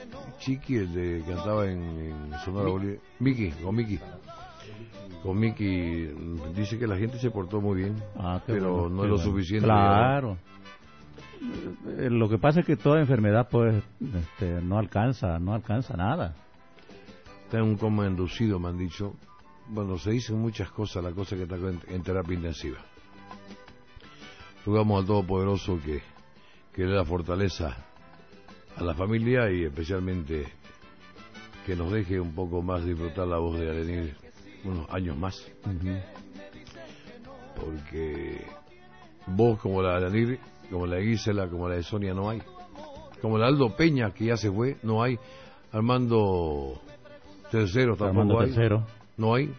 Chiqui, el de que andaba en Sonora Bolívar. Miki, con Miki dice que la gente se portó muy bien, pero bueno, no es lo suficiente. Claro. Lo que pasa es que toda enfermedad pues no alcanza nada. Está en un coma inducido, me han dicho. Bueno, se dicen muchas cosas, la cosa que está en terapia intensiva. Rogamos al Todopoderoso que dé la fortaleza a la familia y especialmente que nos deje un poco más disfrutar la voz de Alenir unos años más. Porque voz como la de Alenir, como la de Gisela, como la de Sonia no hay. Como la de Aldo Peña, que ya se fue, no hay. Armando Tercero tampoco hay. No hay.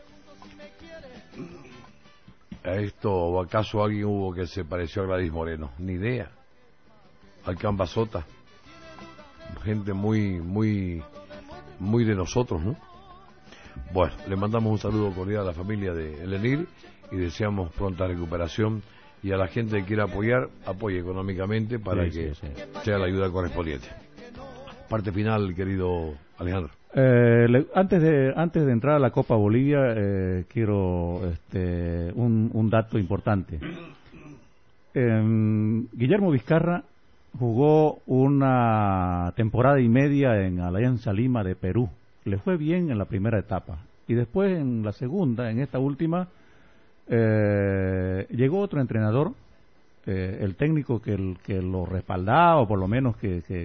¿A esto o acaso alguien hubo que se pareció a Gladys Moreno? Ni idea. Alcán Sota. Gente muy de nosotros, ¿no? Bueno, le mandamos un saludo cordial a la familia de Elenir y deseamos pronta recuperación, y a la gente que quiera apoyar, apoye económicamente para que sea la ayuda correspondiente. Parte final, querido Alejandro. Antes de entrar a la Copa Bolivia, quiero un dato importante. Guillermo Vizcarra jugó una temporada y media en Alianza Lima de Perú. Le fue bien en la primera etapa. Y después en la segunda, en esta última, llegó otro entrenador, el técnico que lo respaldaba, o por lo menos que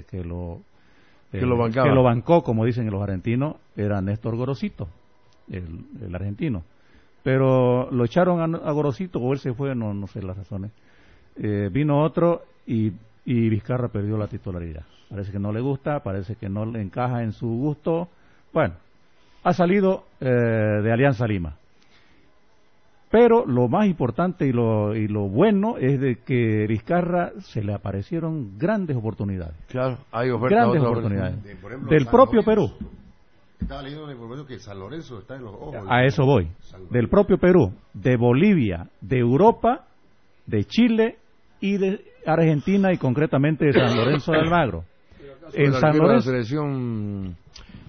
lo bancó, como dicen los argentinos, era Néstor Gorosito, el argentino. Pero lo echaron a Gorosito, o él se fue, no sé las razones. Vino otro y Vizcarra perdió la titularidad. Parece que no le gusta, parece que no le encaja en su gusto. Bueno, ha salido de Alianza Lima. Pero lo más importante y lo bueno es de que Vizcarra se le aparecieron grandes oportunidades. Claro, hay ofertas. Grandes oportunidades. Del propio Perú. Estaba leyendo por ejemplo que San Lorenzo está en los ojos. A eso voy. Del propio Perú, de Bolivia, de Europa, de Chile y de Argentina, y concretamente de San Lorenzo de Almagro. En San Lorenzo. La selección.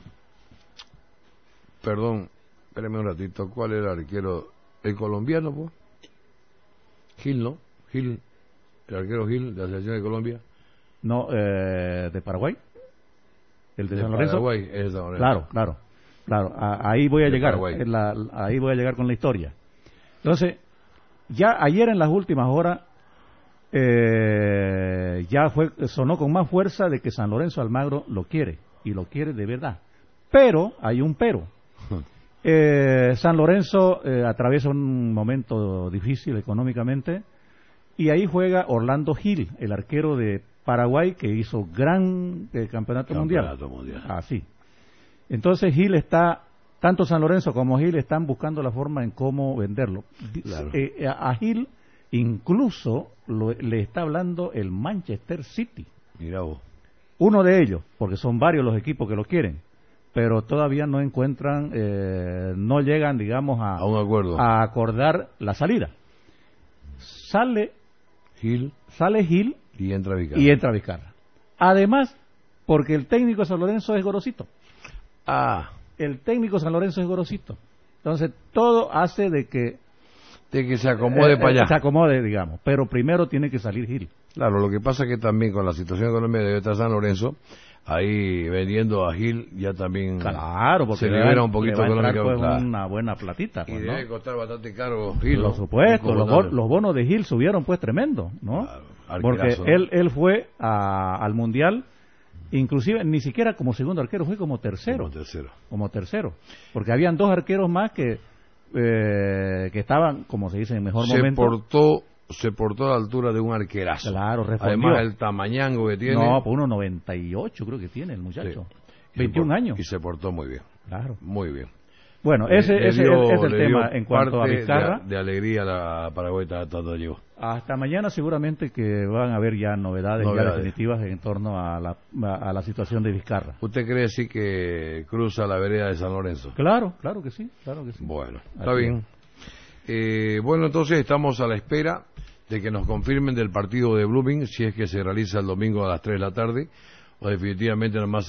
Perdón, espérame un ratito. ¿Cuál era el arquero? El colombiano, pues. Gil, ¿no? Gil, el arquero Gil de la selección de Colombia. No, de Paraguay. El de San Lorenzo. Paraguay es San Lorenzo. Claro. Ahí voy a llegar. Ahí voy a llegar con la historia. Entonces, ya ayer en las últimas horas, sonó con más fuerza de que San Lorenzo Almagro lo quiere, y lo quiere de verdad. Pero, hay un pero. San Lorenzo atraviesa un momento difícil económicamente, y ahí juega Orlando Gil, el arquero de Paraguay, que hizo gran campeonato mundial. Sí. Entonces tanto San Lorenzo como Gil están buscando la forma en cómo venderlo. Claro. A Gil incluso le está hablando el Manchester City. Mira vos. Uno de ellos, porque son varios los equipos que lo quieren, pero todavía no encuentran, no llegan, digamos, a un acuerdo, a acordar la salida. Sale Gil y entra Vizcarra. Además, porque el técnico de San Lorenzo es Gorosito. El técnico de San Lorenzo es Gorosito. Entonces, todo hace de que se acomode para allá. Se acomode, digamos. Pero primero tiene que salir Gil. Claro, lo que pasa es que también con la situación económica debe estar San Lorenzo, ahí vendiendo a Gil ya también. Claro, porque se libera un poquito económicamente. Pues claro. Una buena platita. Pues, y debe costar bastante caro Gil. Por supuesto, los bonos de Gil subieron pues tremendo, ¿no? Claro, porque él fue al Mundial, inclusive ni siquiera como segundo arquero, fue como tercero. Porque habían dos arqueros más que estaban, como se dice, en mejor momento. Se portó a la altura de un arquerazo. Claro, respondió. Además, el tamañango que tiene. No, pues 1.98 creo que tiene el muchacho. Sí. 21 años. Y se portó muy bien. Claro. Muy bien. Bueno, ese es el tema en cuanto a Vizcarra. De alegría la Paraguay tanto llegó. Hasta mañana seguramente que van a haber ya novedades. Ya definitivas en torno a la situación de Vizcarra. ¿Usted cree sí que cruza la vereda de San Lorenzo? Claro que sí. Bueno, está bien. Bueno, entonces estamos a la espera de que nos confirmen del partido de Blooming, si es que se realiza el domingo a las 3 de la tarde, o definitivamente nomás